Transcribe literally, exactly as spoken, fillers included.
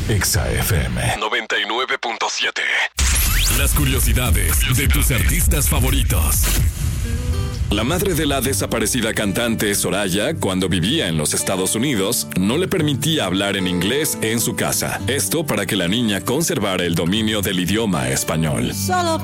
Exa F M noventa y nueve punto siete. Las curiosidades de tus artistas favoritos. La madre de la desaparecida cantante Soraya, cuando vivía en los Estados Unidos, no le permitía hablar en inglés en su casa. Esto para que la niña conservara el dominio del idioma español. Solo